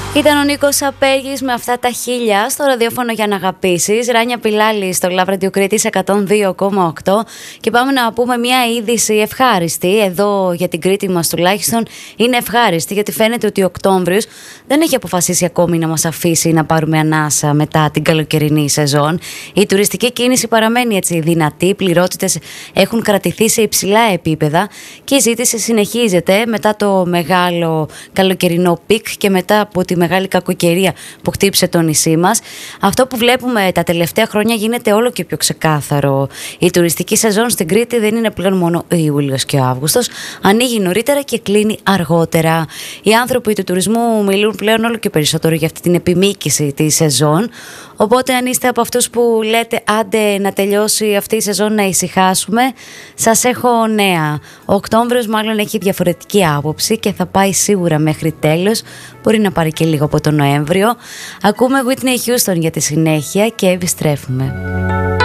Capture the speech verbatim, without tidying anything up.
Ήταν ο Νίκος Απέγης με αυτά τα χίλια στο ραδιόφωνο για να αγαπήσεις. Ράνια Πιλάλη στο Love Radio Κρήτης εκατόν δύο κόμμα οκτώ. Και πάμε να πούμε μια είδηση ευχάριστη. Εδώ για την Κρήτη μας τουλάχιστον είναι ευχάριστη, γιατί φαίνεται ότι ο Οκτώβριος δεν έχει αποφασίσει ακόμη να μας αφήσει να πάρουμε ανάσα μετά την καλοκαιρινή σεζόν. Η τουριστική κίνηση παραμένει έτσι δυνατή, οι πληρότητες έχουν κρατηθεί σε υψηλά επίπεδα και η ζήτηση συνεχίζεται μετά το μεγάλο καλοκαιρινό πικ και μετά από τη μεγάλη κακοκαιρία που χτύπησε το νησί μας. Αυτό που βλέπουμε τα τελευταία χρόνια γίνεται όλο και πιο ξεκάθαρο. Η τουριστική σεζόν στην Κρήτη δεν είναι πλέον μόνο ο Ιούλιος και ο Αύγουστος. Ανοίγει νωρίτερα και κλείνει αργότερα. Οι άνθρωποι του τουρισμού μιλούν πλέον όλο και περισσότερο για αυτή την επιμήκυση τη σεζόν. Οπότε αν είστε από αυτούς που λέτε άντε να τελειώσει αυτή η σεζόν να ησυχάσουμε, σας έχω νέα. Ο Οκτώβριος μάλλον έχει διαφορετική άποψη και θα πάει σίγουρα μέχρι τέλος. Μπορεί να πάρει και λίγο από τον Νοέμβριο. Ακούμε Whitney Houston για τη συνέχεια και επιστρέφουμε.